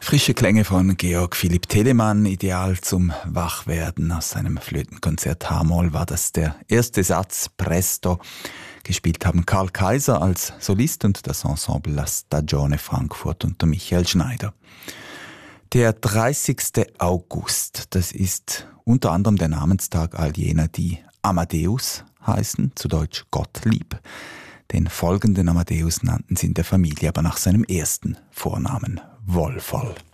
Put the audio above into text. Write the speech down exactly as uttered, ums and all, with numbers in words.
Frische Klänge von Georg Philipp Telemann, ideal zum Wachwerden. Aus seinem Flötenkonzert H-Moll war das der erste Satz, Presto. Gespielt haben Karl Kaiser als Solist und das Ensemble La Stagione Frankfurt unter Michael Schneider. Der dreißigste August, das ist unter anderem der Namenstag all jener, die Amadeus heißen, zu Deutsch Gottlieb. Den folgenden Amadeus nannten sie in der Familie aber nach seinem ersten Vornamen Wolferl.